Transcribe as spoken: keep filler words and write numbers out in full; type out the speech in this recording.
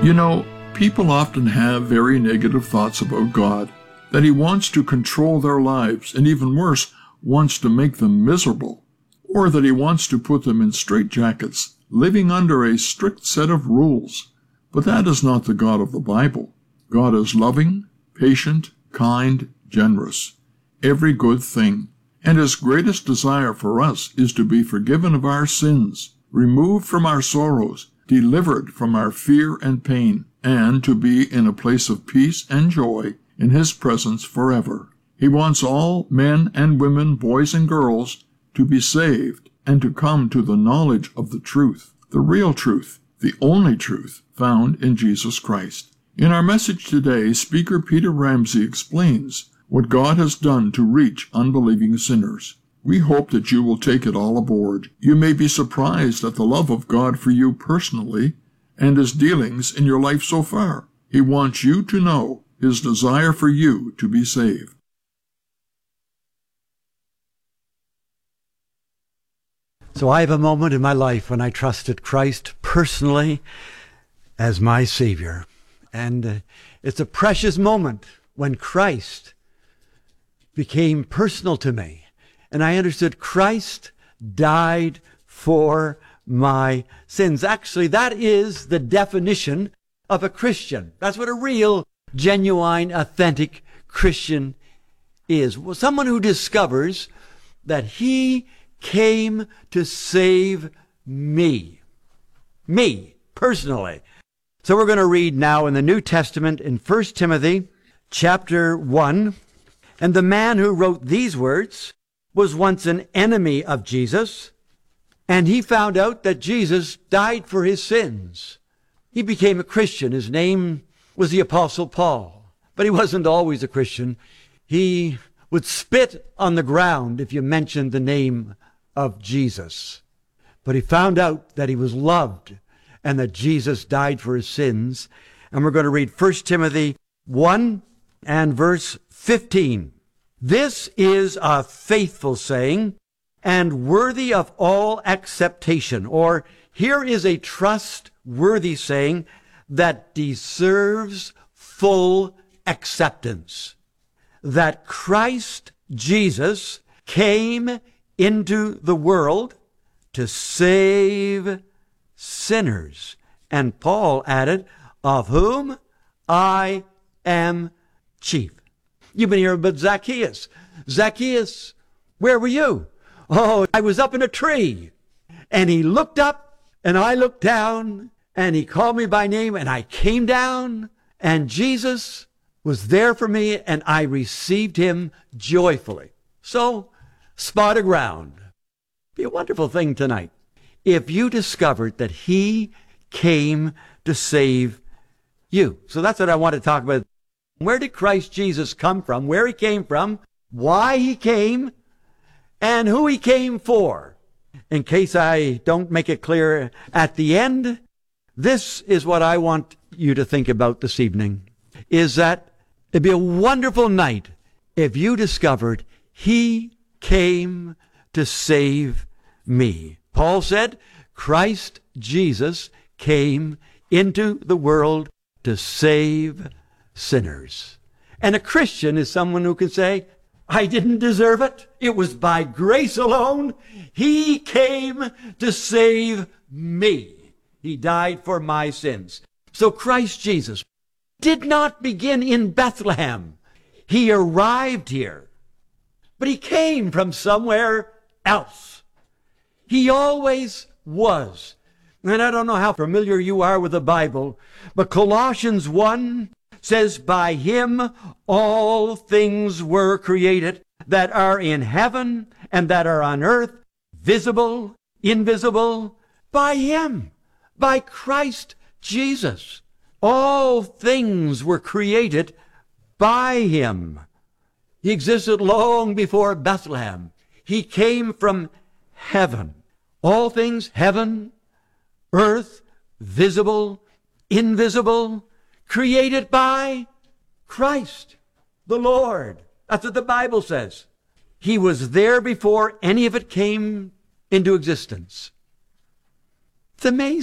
You know, people often have very negative thoughts about God, that He wants to control their lives, and even worse, wants to make them miserable, or that He wants to put them in straitjackets, living under a strict set of rules. But that is not the God of the Bible. God is loving, patient, kind, generous, every good thing, and His greatest desire for us is to be forgiven of our sins, removed from our sorrows, delivered from our fear and pain, and to be in a place of peace and joy in His presence forever. He wants all men and women, boys and girls, to be saved and to come to the knowledge of the truth, the real truth, the only truth found in Jesus Christ. In our message today, Speaker Peter Ramsey explains what God has done to reach unbelieving sinners. We hope that you will take it all aboard. You may be surprised at the love of God for you personally and His dealings in your life so far. He wants you to know His desire for you to be saved. So I have a moment in my life when I trusted Christ personally as my Savior. And uh, it's a precious moment when Christ became personal to me. And I understood Christ died for my sins. Actually, that is the definition of a Christian. That's what a real, genuine, authentic Christian is. Well, someone who discovers that He came to save me. Me, personally. So we're going to read now in the New Testament in First Timothy chapter one. And the man who wrote these words was once an enemy of Jesus, and he found out that Jesus died for his sins. He became a Christian. His name was the Apostle Paul. But he wasn't always a Christian. He would spit on the ground if you mentioned the name of Jesus. But he found out that he was loved and that Jesus died for his sins. And we're going to read First Timothy one and verse fifteen. This is a faithful saying and worthy of all acceptation. Or here is a trustworthy saying that deserves full acceptance. That Christ Jesus came into the world to save sinners. And Paul added, of whom I am chief. You've been hearing about Zacchaeus. Zacchaeus, where were you? Oh, I was up in a tree. And he looked up, and I looked down, and he called me by name, and I came down, and Jesus was there for me, and I received Him joyfully. So, spot of ground. Be a wonderful thing tonight if you discovered that He came to save you. So that's what I want to talk about. Where did Christ Jesus come from? Where He came from? Why He came? And who He came for? In case I don't make it clear at the end, this is what I want you to think about this evening, is that it'd be a wonderful night if you discovered He came to save me. Paul said, Christ Jesus came into the world to save sinners. And a Christian is someone who can say, I didn't deserve it. It was by grace alone. He came to save me. He died for my sins. So Christ Jesus did not begin in Bethlehem. He arrived here, but He came from somewhere else. He always was. And I don't know how familiar you are with the Bible, but Colossians one says, by Him all things were created that are in heaven and that are on earth, visible, invisible, by Him, by Christ Jesus. All things were created by Him. He existed long before Bethlehem. He came from heaven. All things, heaven, earth, visible, invisible, created by Christ, the Lord. That's what the Bible says. He was there before any of it came into existence. It's amazing.